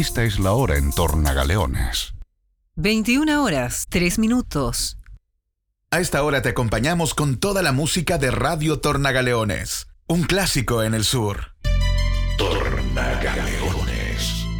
Esta es la hora en Tornagaleones. 21 horas, 3 minutos. A esta hora te acompañamos con toda la música de Radio Tornagaleones. Un clásico en el sur. Tornagaleones.